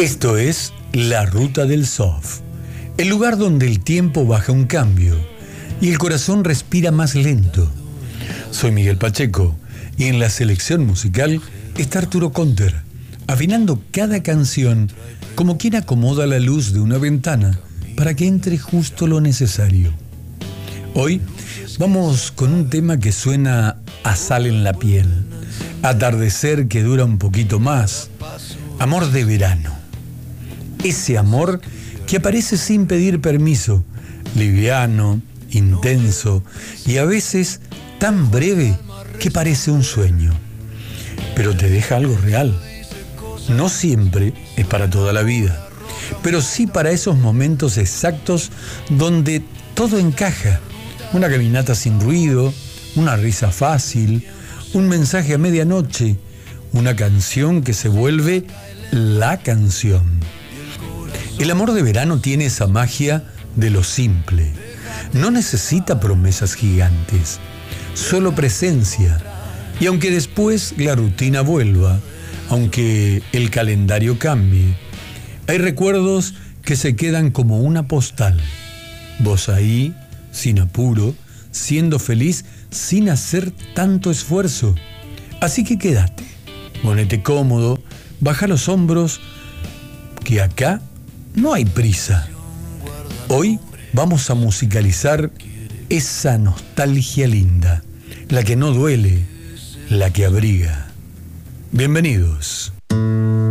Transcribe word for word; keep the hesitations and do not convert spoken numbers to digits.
Esto es La Ruta del Soft, el lugar donde el tiempo baja un cambio y el corazón respira más lento. Soy Miguel Pacheco y en la selección musical está Arturo Conter, afinando cada canción como quien acomoda la luz de una ventana para que entre justo lo necesario. Hoy vamos con un tema que suena a sal en la piel, atardecer que dura un poquito más, amor de verano. Ese amor que aparece sin pedir permiso, liviano, intenso y a veces tan breve que parece un sueño. Pero te deja algo real. No siempre es para toda la vida, pero sí para esos momentos exactos donde todo encaja. Una caminata sin ruido, una risa fácil, un mensaje a medianoche, una canción que se vuelve la canción. El amor de verano tiene esa magia de lo simple. No necesita promesas gigantes, solo presencia. Y aunque después la rutina vuelva, aunque el calendario cambie, hay recuerdos que se quedan como una postal. Vos ahí, sin apuro, siendo feliz sin hacer tanto esfuerzo. Así que quédate, ponete cómodo, baja los hombros, que acá no hay prisa. Hoy vamos a musicalizar esa nostalgia linda, la que no duele, la que abriga. Bienvenidos.